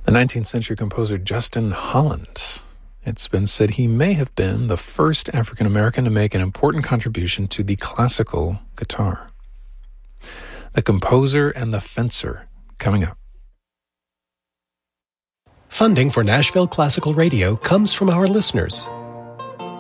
The 19th century composer Justin Holland. It's been said he may have been the first African American to make an important contribution to the classical guitar. The Composer and the Fencer, coming up. Funding for Nashville Classical Radio comes from our listeners.